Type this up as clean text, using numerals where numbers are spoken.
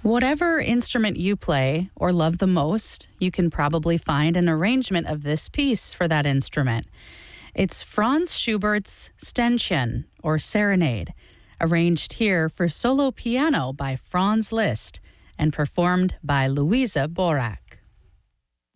Whatever instrument you play or love the most, you can probably find an arrangement of this piece for that instrument. It's Franz Schubert's Ständchen, or Serenade, arranged here for solo piano by Franz Liszt and performed by Luisa Borack.